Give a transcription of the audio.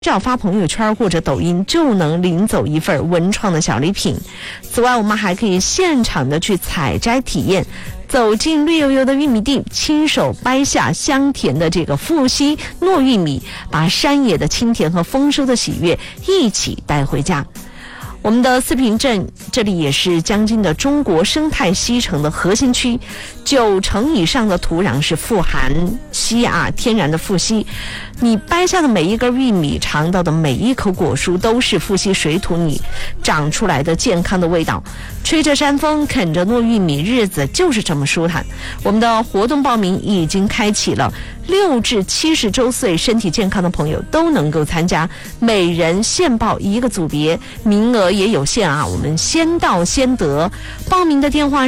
只要发朋友圈或者抖音就能领走一份文创的小礼品。此外，我们还可以现场的去采摘体验，走进绿油油的玉米地，亲手掰下香甜的这个富硒糯玉米，把山野的清甜和丰收的喜悦一起带回家。我们的四平镇这里也是江津的中国生态西城的核心区，90%以上的土壤是富含硒天然的富硒。你掰下的每一根玉米，尝到的每一口果蔬，都是富硒水土里长出来的健康的味道。吹着山风，啃着糯玉米，日子就是这么舒坦。我们的活动报名已经开启了，6至70周岁身体健康的朋友都能够参加，每人限报1个组别，名额也有限啊，我们先到先得。报名的电话